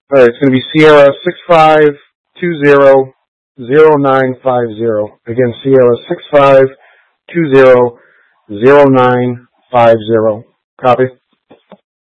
All right, it's going to be Sierra 65200950. Again, Sierra 65200950. Copy.